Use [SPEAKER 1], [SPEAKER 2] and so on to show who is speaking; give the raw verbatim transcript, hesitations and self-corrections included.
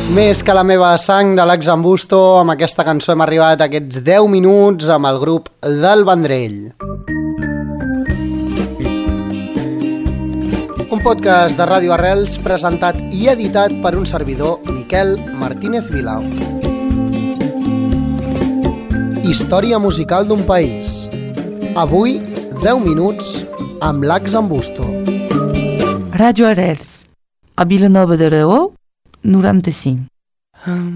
[SPEAKER 1] Més que la meva sang de l'Ax Ambusto, amb aquesta cançó hem arribat a aquests deu minuts amb el grup del Vendrell. Un podcast de Ràdio Arrels presentat i editat per un servidor, Miquel Martínez Vila. Història musical d'un país. Avui, deu minuts amb l'Ax Ambusto.
[SPEAKER 2] Ràdio Arrels, a Vilanova d'Aragó, noranta-cinc.